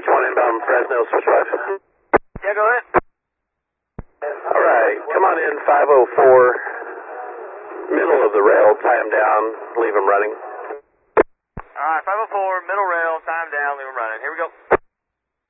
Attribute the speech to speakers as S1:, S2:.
S1: Switch 1 inbound Fresno, switch 5.
S2: Yeah, go ahead.
S1: Alright, come on in 504. Middle of the rail, tie him down, leave him running.
S2: Alright, 504, middle rail, time down, leave him running. Here we go.